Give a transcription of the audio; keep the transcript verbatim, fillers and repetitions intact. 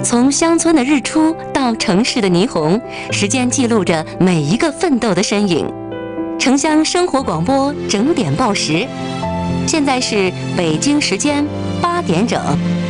从乡村的日出到城市的霓虹，时间记录着每一个奋斗的身影。城乡生活广播整点报时，现在是北京时间八点整。